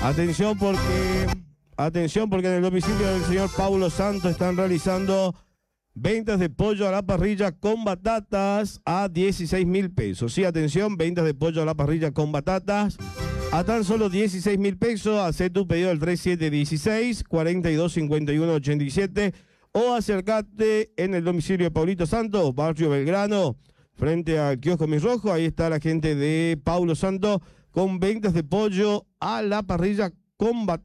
Atención porque en el domicilio del señor Paulo Santos están realizando ventas de pollo a la parrilla con batatas a 16.000 pesos. Sí, atención, ventas de pollo a la parrilla con batatas a tan solo 16.000 pesos. Hacé tu pedido al 3716-425187 o acercate en el domicilio de Paulito Santos, barrio Belgrano, frente al kiosco Mis Rojo. Ahí está la gente de Paulo Santos con ventas de pollo a la parrilla con batatas.